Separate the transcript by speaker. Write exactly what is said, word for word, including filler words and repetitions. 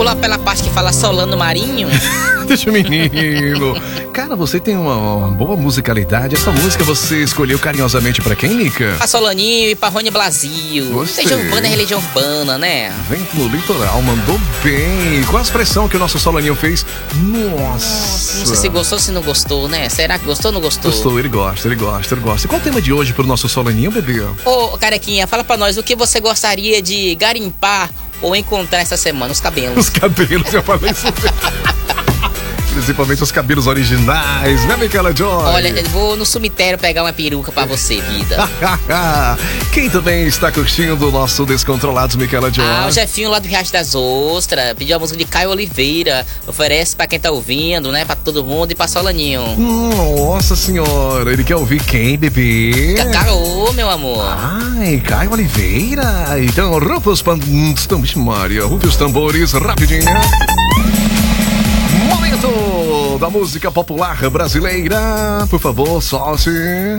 Speaker 1: pular pela parte que fala Solano Marinho?
Speaker 2: Deixa o menino. Cara, você tem uma, uma boa musicalidade. Essa música você escolheu carinhosamente pra quem, Nica?
Speaker 1: Pra Solaninho e pra Rony Blasio.
Speaker 2: Gostei.
Speaker 1: Religião urbana é religião urbana, né?
Speaker 2: Vento no litoral, mandou bem. Qual a expressão que o nosso Solaninho fez? Nossa.
Speaker 1: Não sei se gostou ou se não gostou, né? Será que gostou ou não gostou?
Speaker 2: Gostou, ele gosta, ele gosta, ele gosta. E qual o tema de hoje pro nosso Solaninho, bebê?
Speaker 1: Ô, Carequinha, fala pra nós o que você gostaria de garimpar ou encontrar essa semana, os cabelos.
Speaker 2: Os cabelos, eu falei isso. Principalmente os cabelos originais, né, Micaela Joy?
Speaker 1: Olha, eu vou no cemitério pegar uma peruca pra você, vida.
Speaker 2: Quem também está curtindo o nosso Descontrolados, Micaela Joy?
Speaker 1: Ah, o Jefinho lá do Riacho das Ostras pediu a música de Caio Oliveira. Oferece pra quem tá ouvindo, né? Pra todo mundo e pra Solaninho.
Speaker 2: Nossa senhora, ele quer ouvir quem, bebê?
Speaker 1: Caô, meu amor.
Speaker 2: Ai, Caio Oliveira. Então, rufa os pan... Maria, rufa os tambores, rapidinho. Momento da música popular brasileira. Por favor, solte.